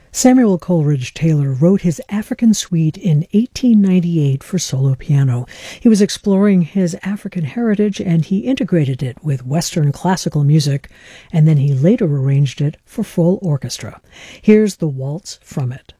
Samuel Coleridge Taylor wrote his African Suite in 1898 for solo piano. He was exploring his African heritage and he integrated it with Western classical music, and then he later arranged it for full orchestra. Here's the waltz from it.